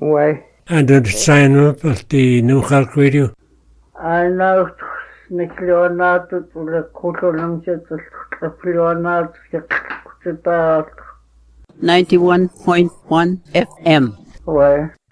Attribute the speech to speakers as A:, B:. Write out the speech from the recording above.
A: Ouais.
B: And the sign up of the New Halk Radio.
A: I know Nickleonato to the Cotolanget of Leonard
C: 91.1 FM.
A: Ouais.